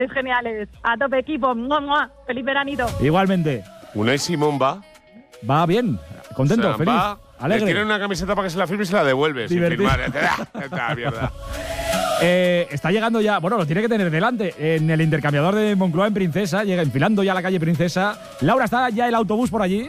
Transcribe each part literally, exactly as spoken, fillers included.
Es geniales. A tope equipo. ¡Mua, mua! ¡Feliz veranito! Igualmente. Unai Simón va. Va bien. Contento, o sea, feliz. Va, alegre. le tienen una camiseta para que se la firme y se la devuelve sin Divertido. firmar. Esta mierda. Eh, está llegando ya, bueno, lo tiene que tener delante, en el intercambiador de Moncloa en Princesa, llega enfilando ya la calle Princesa. Laura, ¿está ya el autobús por allí?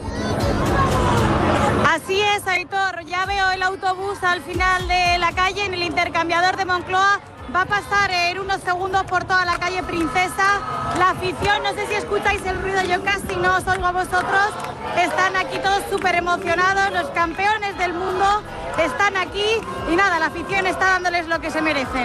Así es, Aitor, ya veo el autobús al final de la calle en el intercambiador de Moncloa. Va a pasar en unos segundos por toda la calle Princesa. La afición, no sé si escucháis el ruido, yo casi no os oigo a vosotros. Están aquí todos súper emocionados, los campeones del mundo están aquí y nada, la afición está dándoles lo que se merecen.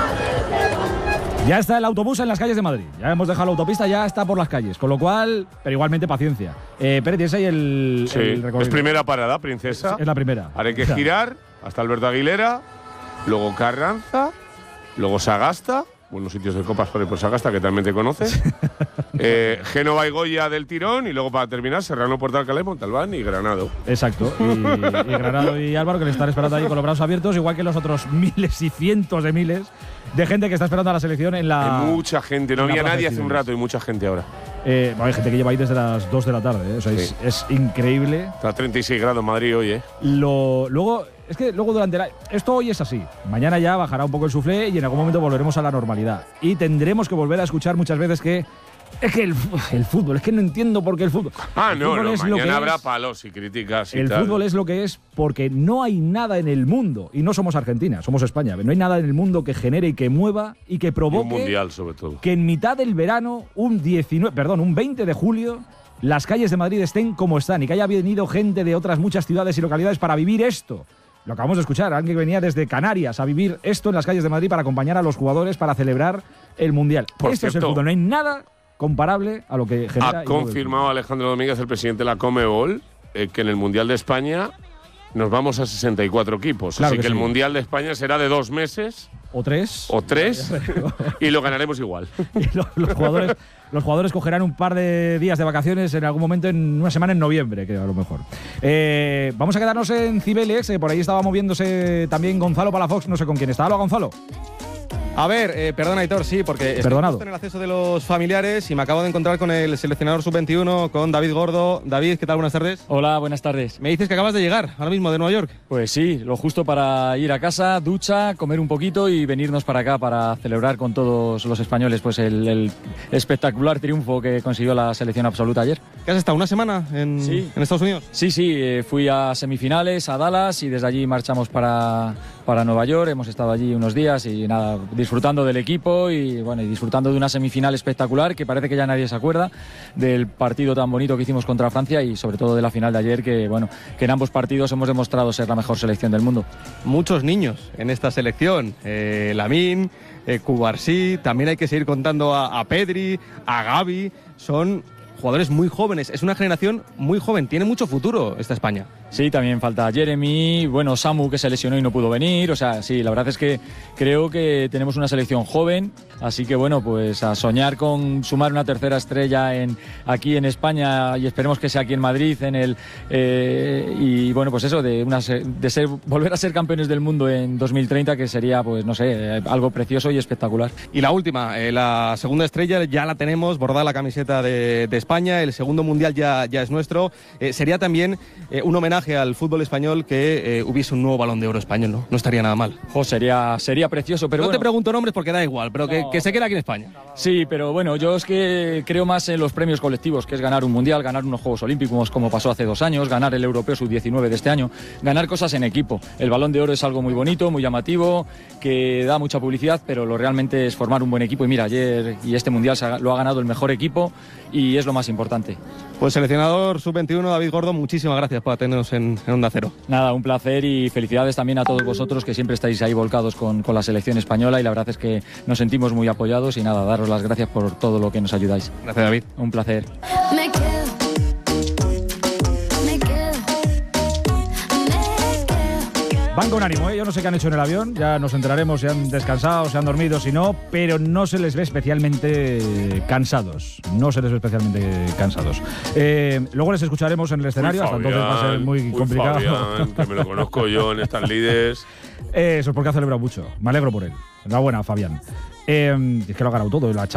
Ya está el autobús en las calles de Madrid. Ya hemos dejado la autopista, ya está por las calles. Con lo cual, pero igualmente paciencia. Eh, Pérez, ¿tienes ahí el, Sí, el recorrido? es primera parada, Princesa. Es la primera. Ahora hay que girar hasta Alberto Aguilera, luego Carranza, luego Sagasta, buenos sitios de copas por ahí por Sagasta, que también te conoces. eh, Génova y Goya del tirón, y luego para terminar, Serrano, Puerto Alcalá, Montalbán y Granado. Exacto. Y, y Granado y Álvaro, que le están esperando ahí con los brazos abiertos, igual que los otros miles y cientos de miles de gente que está esperando a la selección en la. Hay mucha gente, no en la había Plaza nadie de hace un Cibeles. rato y mucha gente ahora. Eh, bueno, hay gente que lleva ahí desde las dos de la tarde, ¿eh? O sea, Sí. es, es increíble. Está a treinta y seis grados Madrid hoy, ¿eh? Lo, luego, es que luego durante la. Esto hoy es así. Mañana ya bajará un poco el suflé y en algún momento volveremos a la normalidad. Y tendremos que volver a escuchar muchas veces que. Es que el, el fútbol, es que no entiendo por qué el fútbol. Ah, El no, fútbol no, es lo que mañana habrá es. palos y críticas y El tal. fútbol es lo que es porque no hay nada en el mundo, y no somos Argentina, somos España, no hay nada en el mundo que genere y que mueva y que Y provoque un mundial, sobre todo. que en mitad del verano, un diecinueve, perdón, un veinte de julio, las calles de Madrid estén como están y que haya venido gente de otras muchas ciudades y localidades para vivir esto. Lo acabamos de escuchar, alguien que venía desde Canarias a vivir esto en las calles de Madrid para acompañar a los jugadores para celebrar el mundial. Por esto es el cierto, fútbol, no hay nada comparable a lo que genera. Ha y mueve el confirmado Alejandro Domínguez, el presidente de la Conmebol, eh, que en el Mundial de España nos vamos a sesenta y cuatro equipos. Claro Así que que, el sí. Mundial de España será de dos meses fútbol. O tres. o tres y lo ganaremos igual. Y lo- los, jugadores, los jugadores cogerán un par de días de vacaciones en algún momento, en una semana en noviembre, que a lo mejor. Eh, vamos a quedarnos en Cibeles, eh, por ahí estaba moviéndose también Gonzalo Palafox, no sé con quién está. Hola, Gonzalo. A ver, eh, perdona, Aitor, sí, porque estoy Perdonado. justo en el acceso de los familiares y me acabo de encontrar con el seleccionador sub veintiuno, con David Gordo. David, ¿qué tal? Buenas tardes. Hola, buenas tardes. Me dices que acabas de llegar ahora mismo de Nueva York. Pues sí, lo justo para ir a casa, ducha, comer un poquito y venirnos para acá para celebrar con todos los españoles pues el, el espectacular triunfo que consiguió la selección absoluta ayer. ¿Qué has estado una semana en, Sí. en Estados Unidos? Sí, sí, eh, fui a semifinales, a Dallas y desde allí marchamos para, para Nueva York. Hemos estado allí unos días y nada, disfrutando del equipo y bueno, y disfrutando de una semifinal espectacular que parece que ya nadie se acuerda del partido tan bonito que hicimos contra Francia y sobre todo de la final de ayer que bueno, que en ambos partidos hemos demostrado ser la mejor selección del mundo. Muchos niños en esta selección. Eh, Lamine, eh, Cubarsí, también hay que seguir contando a, a Pedri, a Gavi. Son jugadores muy jóvenes. Es una generación muy joven. Tiene mucho futuro esta España. Sí, también falta Jeremy, bueno, Samu que se lesionó y no pudo venir, o sea, sí, la verdad es que creo que tenemos una selección joven, así que bueno, pues a soñar con sumar una tercera estrella en, aquí en España y esperemos que sea aquí en Madrid, en el eh, y bueno, pues eso, de, una, se- de ser, volver a ser campeones del mundo en dos mil treinta, que sería, pues no sé, eh, algo precioso y espectacular. Y la última, eh, la segunda estrella ya la tenemos, bordada la camiseta de, de España, el segundo mundial ya, ya es nuestro. Eh, sería también eh, un homenaje al fútbol español que eh, hubiese un nuevo Balón de Oro español, ¿no? No estaría nada mal. Jo, sería, sería precioso, pero no bueno. te pregunto nombres porque da igual, pero que, No. que se quede aquí en España. Sí, pero bueno, yo es que creo más en los premios colectivos, que es ganar un mundial, ganar unos Juegos Olímpicos como pasó hace dos años, ganar el Europeo sub diecinueve de este año, ganar cosas en equipo. El Balón de Oro es algo muy bonito, muy llamativo, que da mucha publicidad, pero lo realmente es formar un buen equipo. Y mira, ayer y este mundial se ha- lo ha ganado el mejor equipo y es lo más importante. Pues seleccionador sub veintiuno, David Gordo, muchísimas gracias por atendernos en, en Onda Cero. Nada, un placer y felicidades también a todos vosotros que siempre estáis ahí volcados con, con la selección española y la verdad es que nos sentimos muy apoyados y nada, daros las gracias por todo lo que nos ayudáis. Gracias, David. Un placer. Me quedo, me quedo, me quedo. Van con ánimo, ¿eh? Yo no sé qué han hecho en el avión, ya nos enteraremos si han descansado, si han dormido, si no, pero no se les ve especialmente cansados. No se les ve especialmente cansados. Eh, luego les escucharemos en el escenario, Uy, hasta entonces va a ser muy uy, complicado. Fabián, que me lo conozco yo en estas lides. Eh, eso es porque ha celebrado mucho. Me alegro por él. Enhorabuena, Fabián. Eh, es que lo ha ganado todo. La